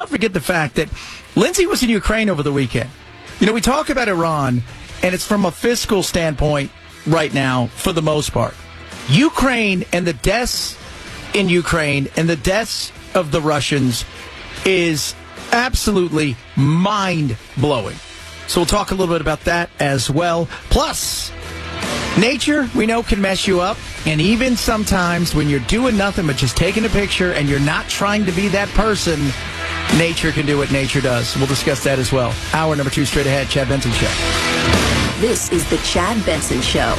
not forget the fact that Lindsay was in Ukraine over the weekend. We talk about Iran, and it's from a fiscal standpoint right now for the most part. Ukraine and the deaths in Ukraine and the deaths of the Russians is absolutely mind-blowing. So we'll talk a little bit about that as well. Plus, nature, we know, can mess you up. And even sometimes when you're doing nothing but just taking a picture and you're not trying to be that person, nature can do what nature does. We'll discuss that as well. Hour number 2 straight ahead, Chad Benson Show. This is the Chad Benson Show.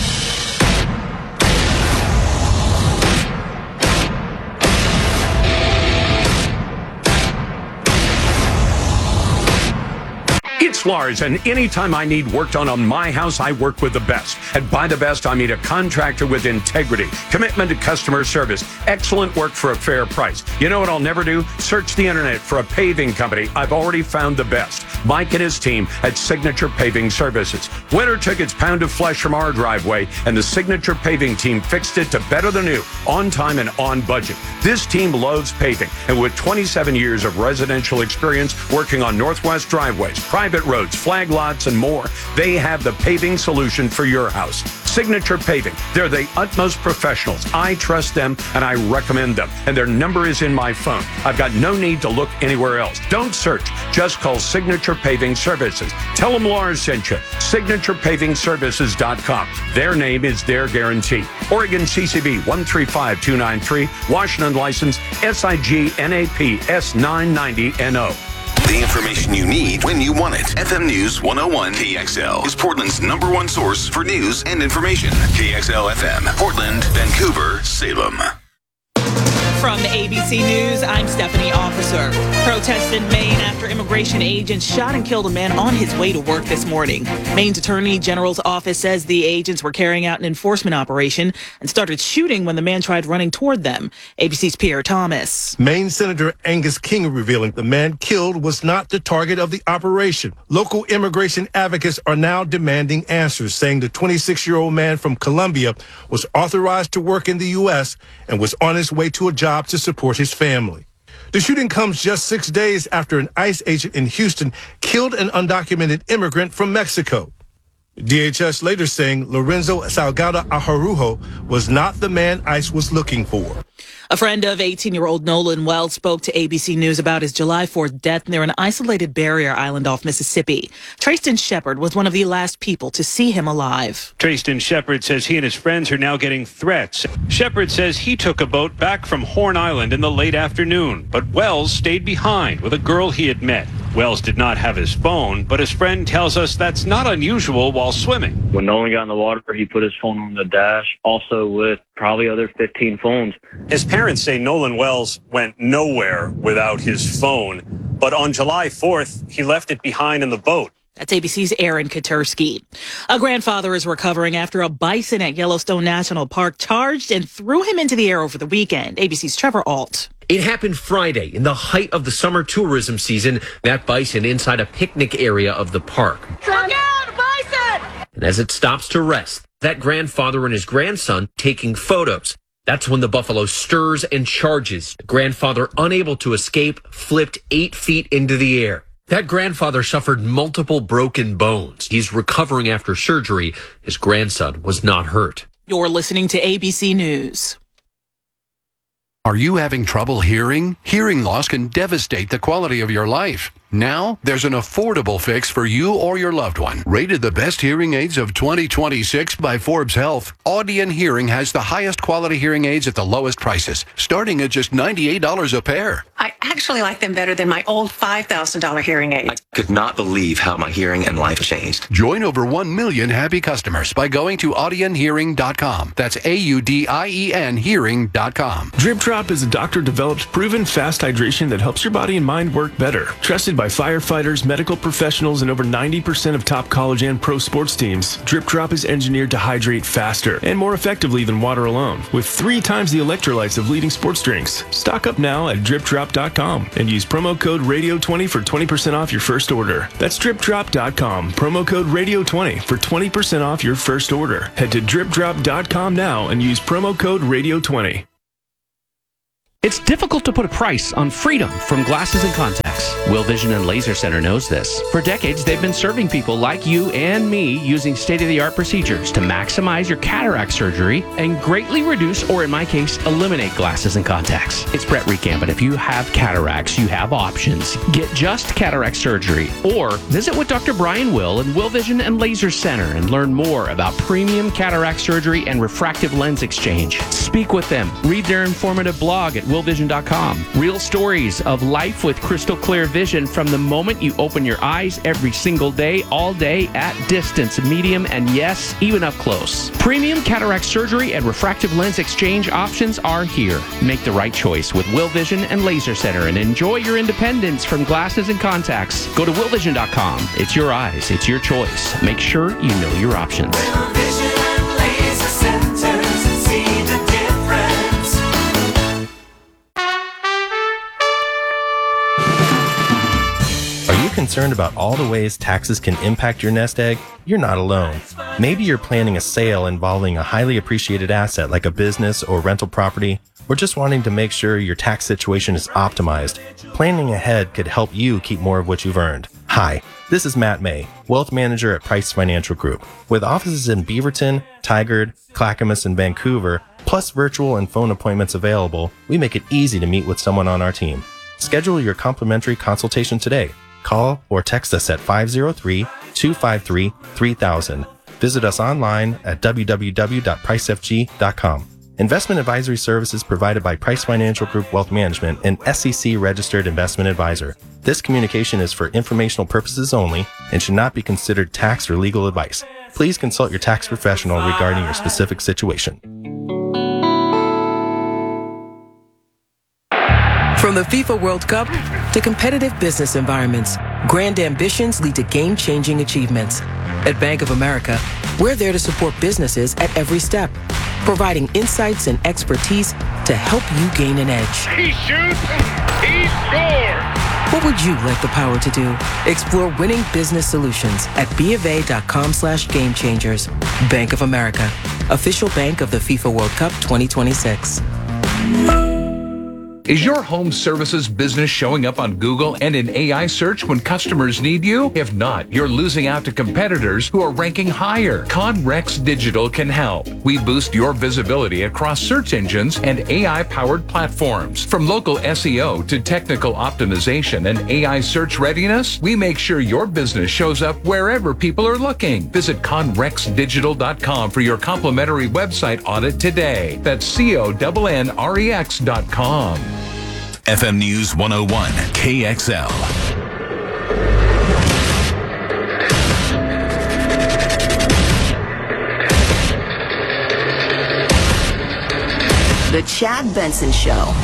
It's Lars, and anytime I need work done on my house, I work with the best. And by the best, I mean a contractor with integrity, commitment to customer service, excellent work for a fair price. You know what I'll never do? Search the internet for a paving company. I've already found the best. Mike and his team at Signature Paving Services. Winter took its pound of flesh from our driveway, and the Signature Paving team fixed it to better than new, on time and on budget. This team loves paving, and with 27 years of residential experience working on Northwest driveways, private roads, flag lots, and more, they have the paving solution for your house. Signature Paving. They're the utmost professionals. I trust them, and I recommend them. And their number is in my phone. I've got no need to look anywhere else. Don't search. Just call Signature Paving Services. Tell them Lars sent you. SignaturePavingServices.com. Their name is their guarantee. Oregon CCB 135293. Washington license SIGNAP S990NO. The information you need when you want it. FM News 101 KXL is Portland's #1 source for news and information. KXL FM, Portland, Vancouver, Salem. From ABC News, I'm Stephanie Officer. Protests in Maine after immigration agents shot and killed a man on his way to work this morning. Maine's Attorney General's office says the agents were carrying out an enforcement operation and started shooting when the man tried running toward them. ABC's Pierre Thomas. Maine Senator Angus King revealing the man killed was not the target of the operation. Local immigration advocates are now demanding answers, saying the 26-year-old man from Colombia was authorized to work in the U.S. and was on his way to a job to support his family. The shooting comes just 6 days after an ICE agent in Houston killed an undocumented immigrant from Mexico. DHS later saying Lorenzo Salgado Ajarujo was not the man ICE was looking for. A friend of 18-year-old Nolan Wells spoke to ABC News about his July 4th death near an isolated barrier island off Mississippi. Trayston Shepard was one of the last people to see him alive. Trayston Shepard says he and his friends are now getting threats. Shepard says he took a boat back from Horn Island in the late afternoon, but Wells stayed behind with a girl he had met. Wells did not have his phone, but his friend tells us that's not unusual while swimming. When Nolan got in the water, he put his phone on the dash, also with probably other 15 phones. His parents say Nolan Wells went nowhere without his phone, but on July 4th, he left it behind in the boat. That's ABC's Aaron Katursky. A grandfather is recovering after a bison at Yellowstone National Park charged and threw him into the air over the weekend. ABC's Trevor Alt. It happened Friday in the height of the summer tourism season. That bison inside a picnic area of the park. Look out, bison! And as it stops to rest, that grandfather and his grandson taking photos. That's when the buffalo stirs and charges. The grandfather, unable to escape, flipped 8 feet into the air. That grandfather suffered multiple broken bones. He's recovering after surgery. His grandson was not hurt. You're listening to ABC News. Are you having trouble hearing? Hearing loss can devastate the quality of your life. Now, there's an affordable fix for you or your loved one. Rated the best hearing aids of 2026 by Forbes Health, Audion Hearing has the highest quality hearing aids at the lowest prices, starting at just $98 a pair. I actually like them better than my old $5,000 hearing aids. I could not believe how my hearing and life changed. Join over 1 million happy customers by going to audionhearing.com. That's AUDIEN hearing.com. Drip Drop is a doctor-developed, proven fast hydration that helps your body and mind work better. Trusted by firefighters, medical professionals, and over 90% of top college and pro sports teams, Drip Drop is engineered to hydrate faster and more effectively than water alone, with 3 times the electrolytes of leading sports drinks. Stock up now at dripdrop.com and use promo code RADIO20 for 20% off your first order. That's dripdrop.com, promo code RADIO20 for 20% off your first order. Head to dripdrop.com now and use promo code RADIO20. It's difficult to put a price on freedom from glasses and contacts. Will Vision and Laser Center knows this. For decades, they've been serving people like you and me using state-of-the-art procedures to maximize your cataract surgery and greatly reduce, or in my case, eliminate glasses and contacts. It's Brett Recam, but if you have cataracts, you have options. Get just cataract surgery or visit with Dr. Brian Will and Will Vision and Laser Center and learn more about premium cataract surgery and refractive lens exchange. Speak with them. Read their informative blog at willvision.com. Real stories of life with crystal clear vision from the moment you open your eyes every single day, all day, at distance, medium, and yes, even up close. Premium cataract surgery and refractive lens exchange options are here. Make the right choice with Will Vision and Laser Center and enjoy your independence from glasses and contacts. Go to willvision.com. It's your eyes. It's your choice. Make sure you know your options. Will Vision and Laser Centers, see the difference. Are you concerned about all the ways taxes can impact your nest egg? You're not alone. Maybe you're planning a sale involving a highly appreciated asset like a business or rental property, or just wanting to make sure your tax situation is optimized. Planning ahead could help you keep more of what you've earned. Hi, this is Matt May, Wealth Manager at Price Financial Group. With offices in Beaverton, Tigard, Clackamas, and Vancouver, plus virtual and phone appointments available, we make it easy to meet with someone on our team. Schedule your complimentary consultation today. Call or text us at 503-253-3000. Visit us online at www.pricefg.com. Investment advisory services provided by Price Financial Group Wealth Management, an SEC-registered investment advisor. This communication is for informational purposes only and should not be considered tax or legal advice. Please consult your tax professional regarding your specific situation. From the FIFA World Cup to competitive business environments, grand ambitions lead to game-changing achievements. At Bank of America, we're there to support businesses at every step, providing insights and expertise to help you gain an edge. He shoots, he scores! What would you like the power to do? Explore winning business solutions at BofA.com/gamechangers. Bank of America, official bank of the FIFA World Cup 2026. Is your home services business showing up on Google and in AI search when customers need you? If not, you're losing out to competitors who are ranking higher. Conrex Digital can help. We boost your visibility across search engines and AI-powered platforms. From local SEO to technical optimization and AI search readiness, we make sure your business shows up wherever people are looking. Visit conrexdigital.com for your complimentary website audit today. That's CONNREX.com. FM News 101, KXL. The Chad Benson Show.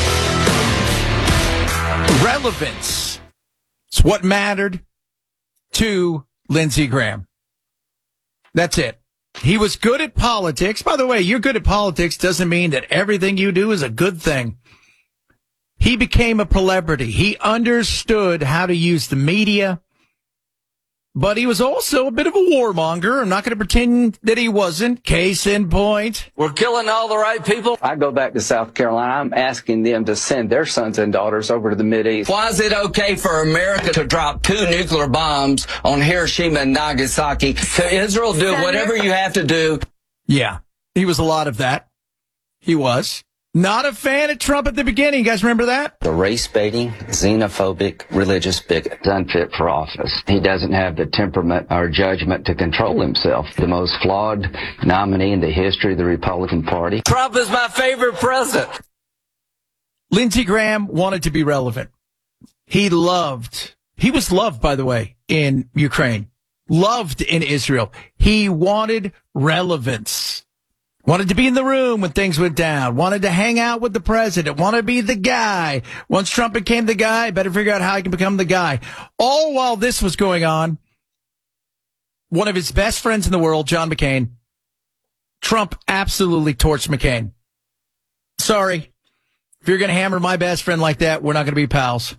Relevance. It's what mattered to Lindsey Graham. That's it. He was good at politics. By the way, you're good at politics doesn't mean that everything you do is a good thing. He became a celebrity. He understood how to use the media, but he was also a bit of a warmonger. I'm not going to pretend that he wasn't. Case in point. We're killing all the right people. I go back to South Carolina. I'm asking them to send their sons and daughters over to the Mideast. Why is it okay for America to drop 2 nuclear bombs on Hiroshima and Nagasaki? To Israel, do whatever you have to do. Yeah, he was a lot of that. He was. Not a fan of Trump at the beginning. You guys remember that? The race-baiting, xenophobic, religious bigot is unfit for office. He doesn't have the temperament or judgment to control himself. The most flawed nominee in the history of the Republican Party. Trump is my favorite president. Lindsey Graham wanted to be relevant. He was loved, by the way, in Ukraine. Loved in Israel. He wanted relevance. Wanted to be in the room when things went down. Wanted to hang out with the president. Wanted to be the guy. Once Trump became the guy, better figure out how he can become the guy. All while this was going on, one of his best friends in the world, John McCain, Trump absolutely torched McCain. Sorry. If you're going to hammer my best friend like that, we're not going to be pals.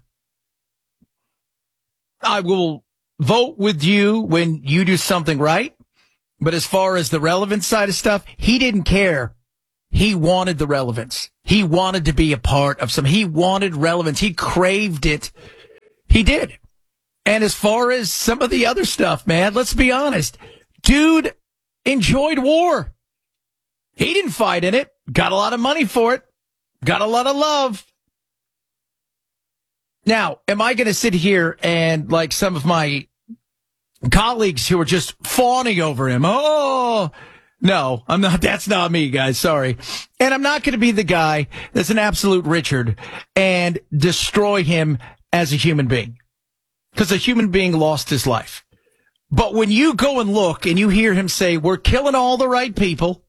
I will vote with you when you do something right. But as far as the relevance side of stuff, he didn't care. He wanted the relevance. He wanted to be a part of some. He wanted relevance. He craved it. He did. And as far as some of the other stuff, man, let's be honest. Dude enjoyed war. He didn't fight in it. Got a lot of money for it. Got a lot of love. Now, am I going to sit here and, like some of my colleagues who are just fawning over him? Oh, no, I'm not. That's not me, guys. Sorry. And I'm not going to be the guy that's an absolute Richard and destroy him as a human being, because a human being lost his life. But when you go and look and you hear him say, we're killing all the right people,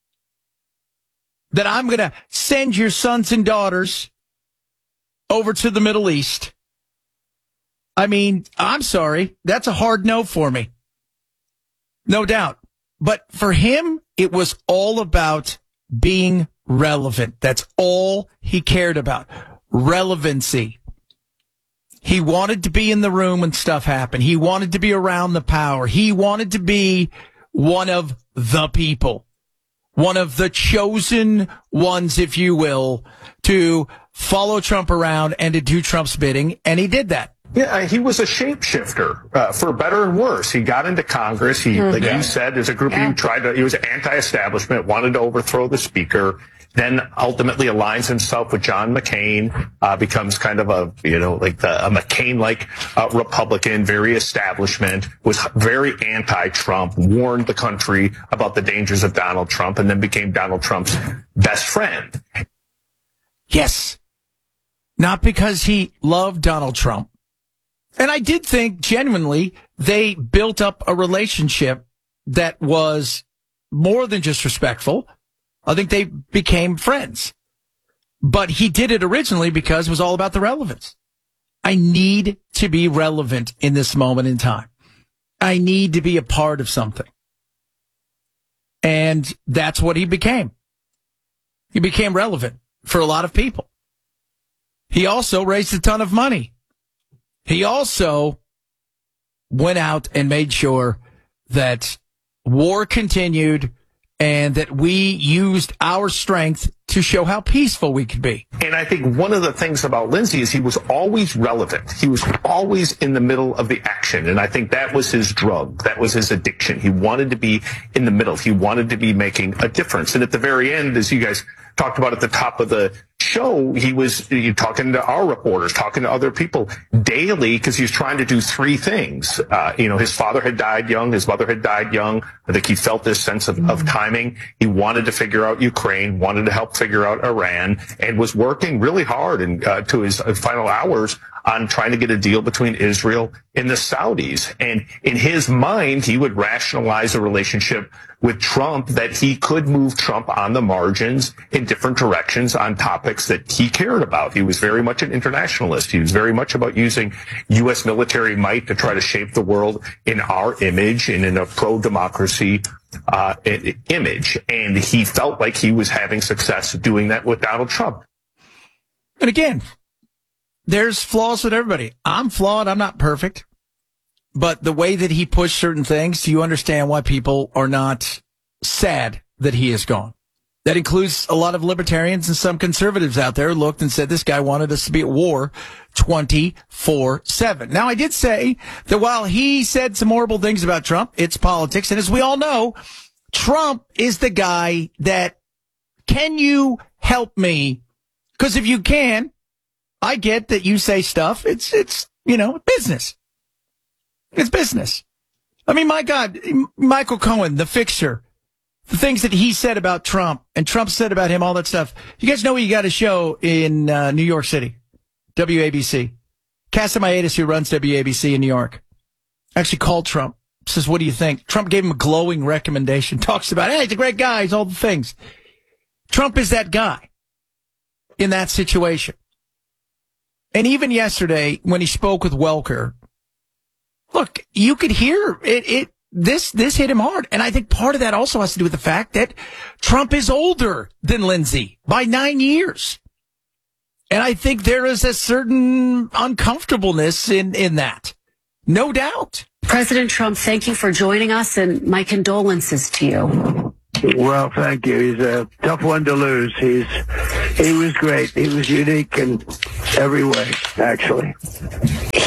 that I'm going to send your sons and daughters over to the Middle East. I mean, I'm sorry. That's a hard no for me. No doubt. But for him, it was all about being relevant. That's all he cared about. Relevancy. He wanted to be in the room when stuff happened. He wanted to be around the power. He wanted to be one of the people. One of the chosen ones, if you will, to follow Trump around and to do Trump's bidding. And he did that. Yeah, he was a shapeshifter, for better and worse. He got into Congress. He, like you said, there's a group of you he was anti-establishment, wanted to overthrow the speaker, then ultimately aligns himself with John McCain, becomes kind of a McCain-like Republican, very establishment, was very anti-Trump, warned the country about the dangers of Donald Trump, and then became Donald Trump's best friend. Yes. Not because he loved Donald Trump. And I did think, genuinely, they built up a relationship that was more than just respectful. I think they became friends. But he did it originally because it was all about the relevance. I need to be relevant in this moment in time. I need to be a part of something. And that's what he became. He became relevant for a lot of people. He also raised a ton of money. He also went out and made sure that war continued and that we used our strength to show how peaceful we could be. And I think one of the things about Lindsey is he was always relevant. He was always in the middle of the action. And I think that was his drug. That was his addiction. He wanted to be in the middle. He wanted to be making a difference. And at the very end, as you guys talked about at the top of the show, he was talking to our reporters, talking to other people daily, because he was trying to do three things. His father had died young. His mother had died young. I think he felt this sense of timing. He wanted to figure out Ukraine, wanted to help figure out Iran, and was working really hard and to his final hours on trying to get a deal between Israel and the Saudis. And in his mind, he would rationalize a relationship with Trump that he could move Trump on the margins in different directions on topics that he cared about. He was very much an internationalist. He was very much about using U.S. military might to try to shape the world in our image and in a pro-democracy image. And he felt like he was having success doing that with Donald Trump. And again, there's flaws with everybody. I'm flawed. I'm not perfect. But the way that he pushed certain things, you understand why people are not sad that he is gone. That includes a lot of libertarians and some conservatives out there who looked and said this guy wanted us to be at war 24/7. Now, I did say that while he said some horrible things about Trump, it's politics. And as we all know, Trump is the guy that, can you help me? Because if you can, I get that you say stuff. It's business. It's business. I mean, my God, Michael Cohen, the fixer, the things that he said about Trump and Trump said about him, all that stuff. You guys know he got a show in New York City, WABC. Casamaidis, who runs WABC in New York, actually called Trump. Says, what do you think? Trump gave him a glowing recommendation. Talks about, hey, he's a great guy. He's all the things. Trump is that guy in that situation. And even yesterday, when he spoke with Welker, look, you could hear this hit him hard. And I think part of that also has to do with the fact that Trump is older than Lindsey by 9 years. And I think there is a certain uncomfortableness in that. No doubt. President Trump, thank you for joining us, and my condolences to you. Well, thank you. He's a tough one to lose. He was great. He was unique in every way, actually.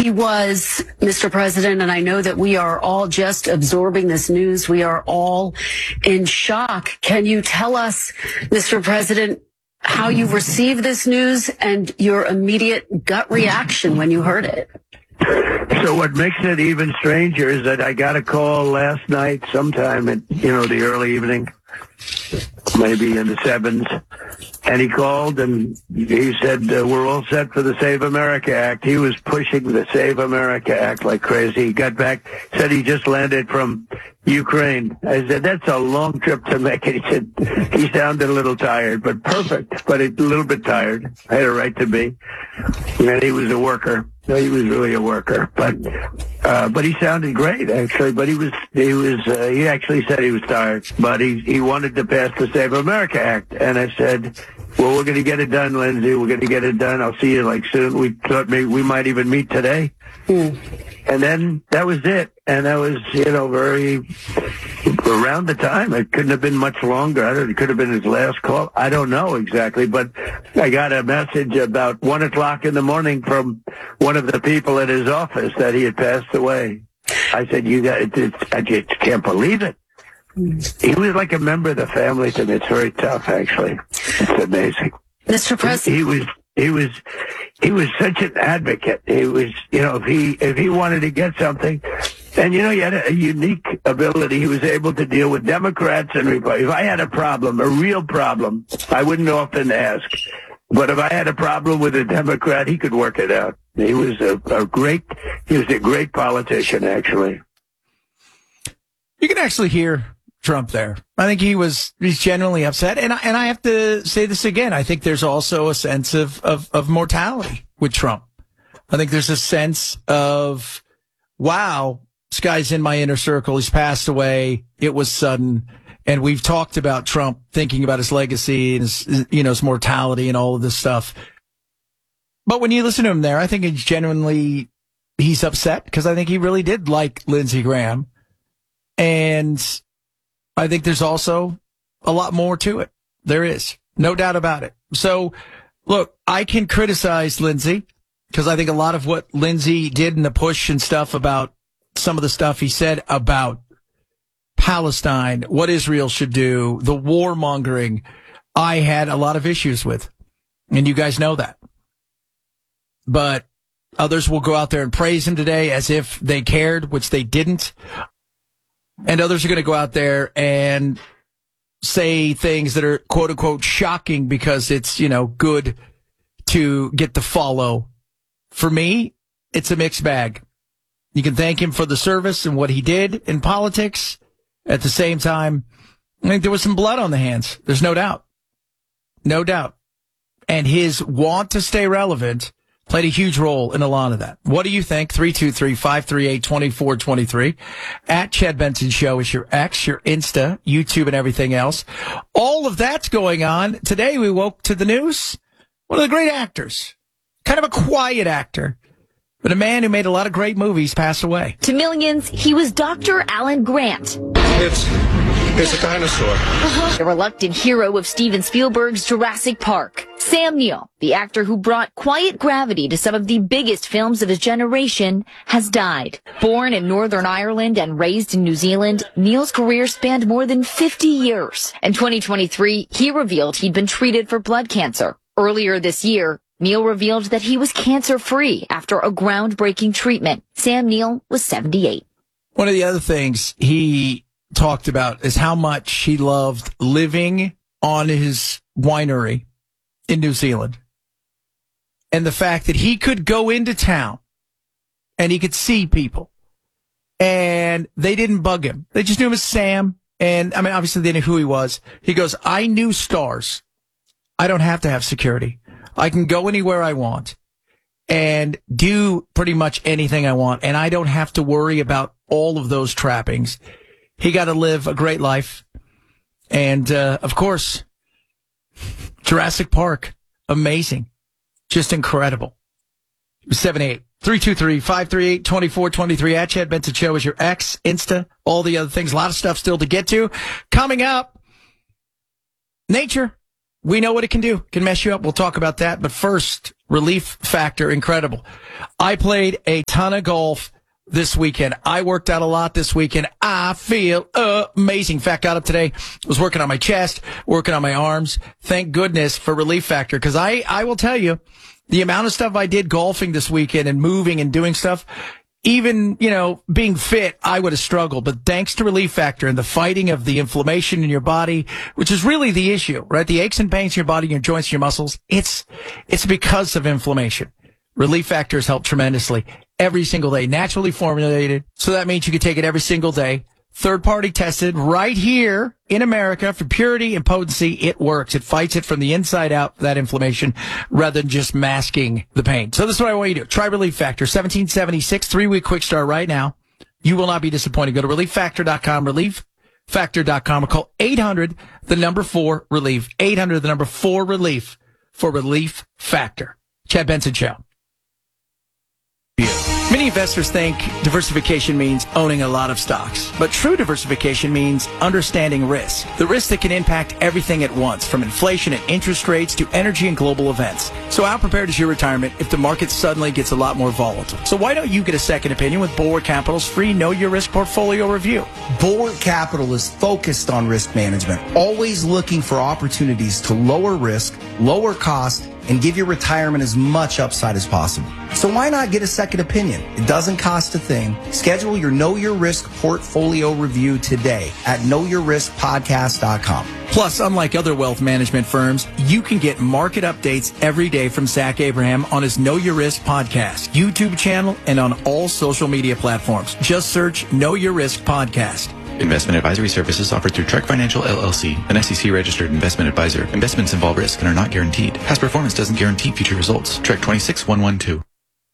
He was, Mr. President, and I know that we are all just absorbing this news. We are all in shock. Can you tell us, Mr. President, how you received this news and your immediate gut reaction when you heard it? So what makes it even stranger is that I got a call last night sometime at, the early evening, maybe in the 7s. And he called and he said, we're all set for the Save America Act. He was pushing the Save America Act like crazy. He got back, said he just landed from Ukraine. I said, that's a long trip to make. And he said, he sounded a little tired, but perfect, but a little bit tired. I had a right to be. And he was a worker. He was really a worker, but he sounded great actually. But he actually said he was tired, but he wanted to pass the Save America Act. And I said, well, we're going to get it done, Lindsey. We're going to get it done. I'll see you soon. We thought maybe we might even meet today. And then that was it. And that was, very around the time. It couldn't have been much longer. It could have been his last call. I don't know exactly, but I got a message about 1:00 in the morning from one of the people at his office that he had passed away. I said, I just can't believe it. He was like a member of the family to me. It's very tough, actually. It's amazing. Mr. President. He was such an advocate. He was, if he wanted to get something, and he had a unique ability. He was able to deal with Democrats and Republicans. If I had a problem, a real problem, I wouldn't often ask. But if I had a problem with a Democrat, he could work it out. He was a great politician, actually. You can actually hear Trump there. I think he's genuinely upset. And I have to say this again. I think there's also a sense of mortality with Trump. I think there's a sense of, wow, this guy's in my inner circle. He's passed away. It was sudden. And we've talked about Trump thinking about his legacy and his mortality and all of this stuff. But when you listen to him there, I think he's upset because I think he really did like Lindsey Graham. And I think there's also a lot more to it. There is. No doubt about it. So, look, I can criticize Lindsey because I think a lot of what Lindsey did in the push and stuff about some of the stuff he said about Palestine, what Israel should do, the warmongering, I had a lot of issues with. And you guys know that. But others will go out there and praise him today as if they cared, which they didn't. And others are going to go out there and say things that are quote unquote shocking because it's, good to get the follow. For me, it's a mixed bag. You can thank him for the service and what he did in politics. At the same time, I think there was some blood on the hands. There's no doubt. No doubt. And his want to stay relevant played a huge role in a lot of that. What do you think? 323-538-2423. At Chad Benson Show is your X, your Insta, YouTube, and everything else. All of that's going on. Today we woke to the news. One of the great actors. Kind of a quiet actor. But a man who made a lot of great movies passed away. To millions, he was Dr. Alan Grant. It's a dinosaur. The reluctant hero of Steven Spielberg's Jurassic Park. Sam Neill, the actor who brought quiet gravity to some of the biggest films of his generation, has died. Born in Northern Ireland and raised in New Zealand, Neill's career spanned more than 50 years. In 2023, he revealed he'd been treated for blood cancer. Earlier this year, Neill revealed that he was cancer-free after a groundbreaking treatment. Sam Neill was 78. One of the other things he talked about is how much he loved living on his winery in New Zealand. And the fact that he could go into town and he could see people and they didn't bug him. They just knew him as Sam. And I mean, obviously they knew who he was. He goes, I knew stars. I don't have to have security. I can go anywhere I want and do pretty much anything I want. And I don't have to worry about all of those trappings. He got to live a great life. And, of course, Jurassic Park, amazing. Just incredible. 783-323-538-2423 at Chad Benson Show is your X, Insta, all the other things. A lot of stuff still to get to. Coming up, nature. We know what it can do. It can mess you up. We'll talk about that. But first, Relief Factor, incredible. I played a ton of golf this weekend. I worked out a lot this weekend. I feel amazing. In fact, got up today, was working on my chest, working on my arms. Thank goodness for Relief Factor, because I will tell you, the amount of stuff I did golfing this weekend and moving and doing stuff, even, being fit, I would have struggled. But thanks to Relief Factor and the fighting of the inflammation in your body, which is really the issue, right? The aches and pains in your body, your joints, your muscles, it's because of inflammation. Relief Factor has helped tremendously every single day, naturally formulated. So that means you can take it every single day. Third-party tested right here in America for purity and potency. It works. It fights it from the inside out, that inflammation, rather than just masking the pain. So this is what I want you to do. Try Relief Factor. $17.76, 3-week quick start right now. You will not be disappointed. Go to ReliefFactor.com, ReliefFactor.com, or call 800-4-RELIEF, 800-4-RELIEF for Relief Factor. Chad Benson Show. Many investors think diversification means owning a lot of stocks, but true diversification means understanding risk. The risk that can impact everything at once, from inflation and interest rates to energy and global events. So how prepared is your retirement if the market suddenly gets a lot more volatile? So why don't you get a second opinion with Bulwark Capital's free Know Your Risk portfolio review? Bulwark Capital is focused on risk management, always looking for opportunities to lower risk, lower cost, and give your retirement as much upside as possible. So why not get a second opinion? It doesn't cost a thing. Schedule your Know Your Risk portfolio review today at knowyourriskpodcast.com. Plus, unlike other wealth management firms, you can get market updates every day from Zach Abraham on his Know Your Risk podcast, YouTube channel, and on all social media platforms. Just search Know Your Risk Podcast. Investment advisory services offered through Trek Financial LLC, an SEC-registered investment advisor. Investments involve risk and are not guaranteed. Past performance doesn't guarantee future results. Trek 26112.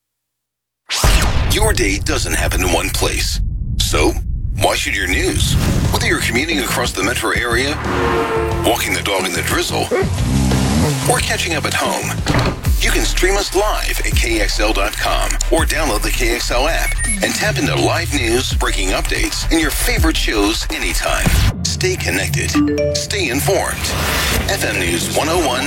Your day doesn't happen in one place. So, why should your news? Whether you're commuting across the metro area, walking the dog in the drizzle, or catching up at home, you can stream us live at KXL.com or download the KXL app and tap into live news, breaking updates, and your favorite shows anytime. Stay connected. Stay informed. FM News 101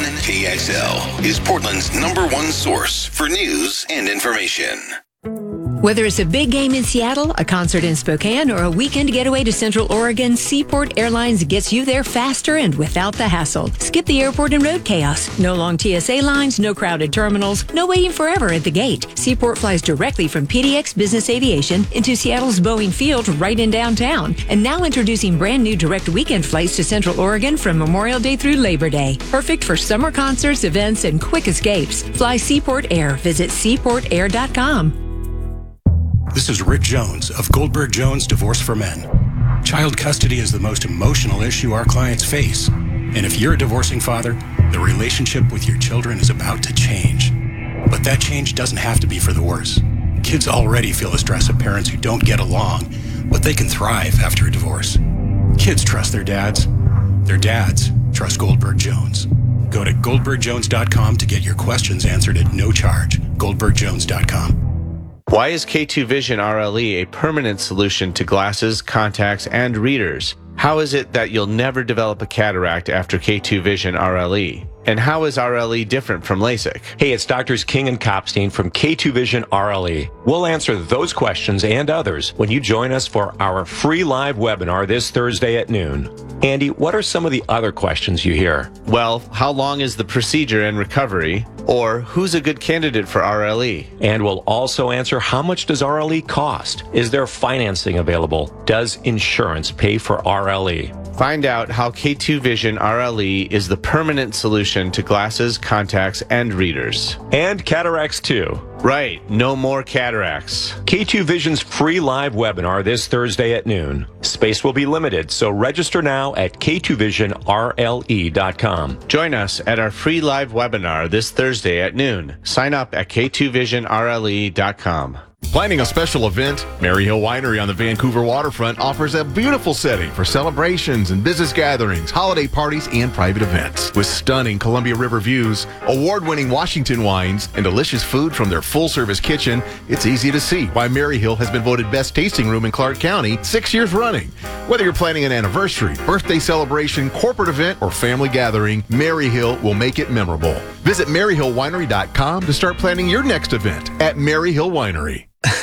KXL is Portland's #1 source for news and information. Whether it's a big game in Seattle, a concert in Spokane, or a weekend getaway to Central Oregon, Seaport Airlines gets you there faster and without the hassle. Skip the airport and road chaos. No long TSA lines, no crowded terminals, no waiting forever at the gate. Seaport flies directly from PDX Business Aviation into Seattle's Boeing Field right in downtown. And now introducing brand new direct weekend flights to Central Oregon from Memorial Day through Labor Day. Perfect for summer concerts, events, and quick escapes. Fly Seaport Air. Visit seaportair.com. This is Rick Jones of Goldberg Jones Divorce for Men. Child custody is the most emotional issue our clients face. And if you're a divorcing father, the relationship with your children is about to change. But that change doesn't have to be for the worse. Kids already feel the stress of parents who don't get along, but they can thrive after a divorce. Kids trust their dads. Their dads trust Goldberg Jones. Go to goldbergjones.com to get your questions answered at no charge. goldbergjones.com. Why is K2 Vision RLE a permanent solution to glasses, contacts, and readers? How is it that you'll never develop a cataract after K2 Vision RLE? And how is RLE different from LASIK? Hey, it's Doctors King and Kopstein from K2 Vision RLE. We'll answer those questions and others when you join us for our free live webinar this Thursday at noon. Andy, what are some of the other questions you hear? Well, how long is the procedure and recovery? Or who's a good candidate for RLE? And we'll also answer, how much does RLE cost? Is there financing available? Does insurance pay for RLE? Find out how K2 Vision RLE is the permanent solution to glasses, contacts, and readers. And cataracts too. Right, no more cataracts. K2 Vision's free live webinar this Thursday at noon. Space will be limited, so register now at k2visionrle.com. Join us at our free live webinar this Thursday at noon. Sign up at k2visionrle.com. Planning a special event? Mary Hill Winery on the Vancouver waterfront offers a beautiful setting for celebrations and business gatherings, holiday parties, and private events. With stunning Columbia River views, award-winning Washington wines, and delicious food from their full-service kitchen, it's easy to see why Mary Hill has been voted best tasting room in Clark County 6 years running. Whether you're planning an anniversary, birthday celebration, corporate event, or family gathering, Mary Hill will make it memorable. Visit MaryHillWinery.com to start planning your next event at Mary Hill Winery.